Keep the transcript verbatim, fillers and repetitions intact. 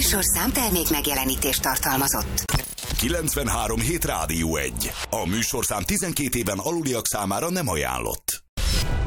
műsorszám termék megjelenítést tartalmazott. kilencvenhárom hét Rádió egy. A műsorszám tizenkét éven aluliak számára nem ajánlott.